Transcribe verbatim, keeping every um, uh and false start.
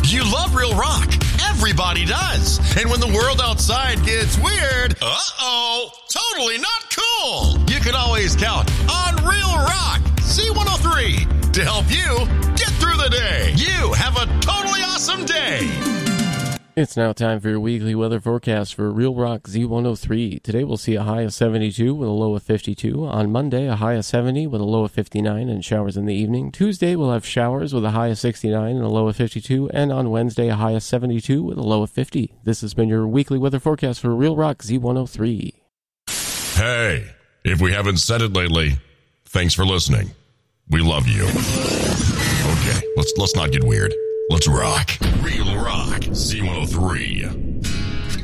You love Real Rock. Everybody does. And when the world outside gets weird, uh-oh, totally not cool. You can always count on Real Rock Z one oh three to help you get through the day. You have a totally awesome day. It's now time for your weekly weather forecast for Real Rock Z one oh three. Today we'll see a high of seventy-two with a low of fifty-two. On Monday, a high of seventy with a low of fifty-nine and showers in the evening. Tuesday, we'll have showers with a high of sixty-nine and a low of fifty-two. And on Wednesday, a high of seventy-two with a low of fifty. This has been your weekly weather forecast for Real Rock Z one oh three. Hey, if we haven't said it lately, thanks for listening. We love you. Okay, let's let's not get weird. Let's rock. Real Rock Z one oh three.